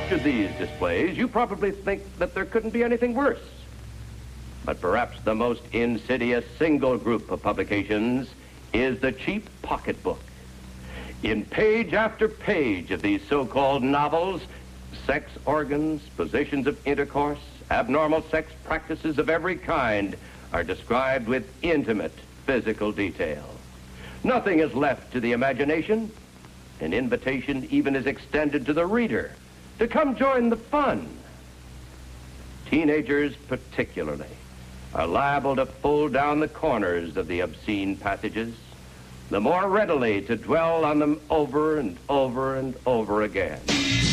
After these displays, you probably think that there couldn't be anything worse. But perhaps the most insidious single group of publications is the cheap pocketbook. In page after page of these so-called novels, sex organs, positions of intercourse, abnormal sex practices of every kind are described with intimate physical detail. Nothing is left to the imagination. An invitation even is extended to the reader to come join the fun. Teenagers particularly are liable to pull down the corners of the obscene passages, the more readily to dwell on them over and over and over again.